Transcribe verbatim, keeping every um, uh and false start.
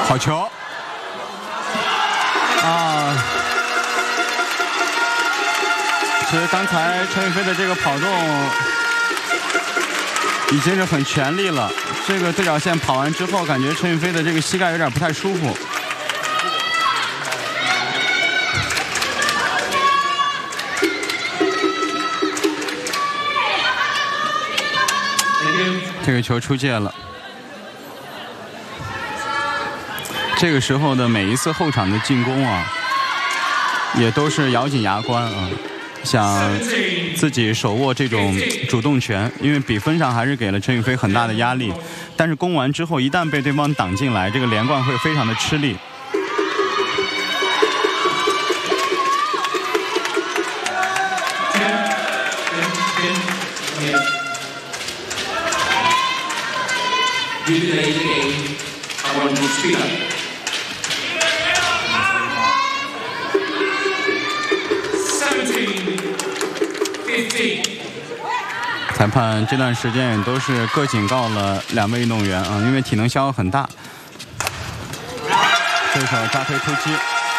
好球！啊，其实刚才陈雨菲的这个跑动已经是很全力了。这个对角线跑完之后，感觉陈雨菲的这个膝盖有点不太舒服。这个球出界了。这个时候的每一次后场的进攻啊，也都是咬紧牙关啊，想自己手握这种主动权，因为比分上还是给了陈雨菲很大的压力。但是攻完之后，一旦被对方挡进来，这个连贯会非常的吃力。裁判这段时间也都是各警告了两位运动员啊，因为体能消耗很大。对手扎推突击，